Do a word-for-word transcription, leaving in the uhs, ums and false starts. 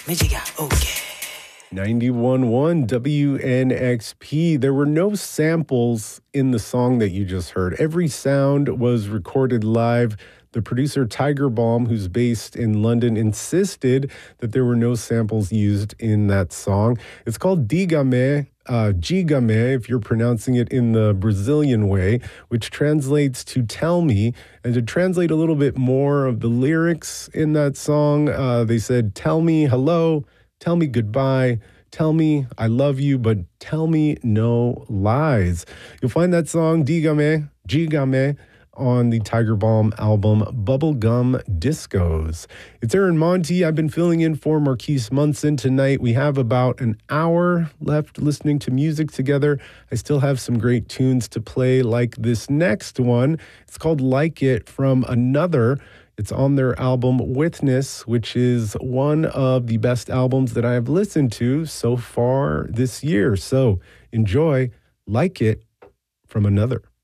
ninety-one point one W N X P. There were no samples in the song that you just heard. Every sound was recorded live. The producer Tiger Balm, who's based in London, insisted that there were no samples used in that song. It's called Digame, uh, Gigame, if you're pronouncing it in the Brazilian way, which translates to tell me. And to translate a little bit more of the lyrics in that song, uh, they said, tell me hello, tell me goodbye, tell me I love you, but tell me no lies. You'll find that song, Digame, Gigame, on the Tiger Balm album Bubblegum Discos. It's Aaron Monty. I've been filling in for Marquise Munson tonight. We have about an hour left listening to music together. I still have some great tunes to play, like this next one. It's called Like It from Another. It's on their album Witness, which is one of the best albums that I have listened to so far this year. So enjoy Like It from Another.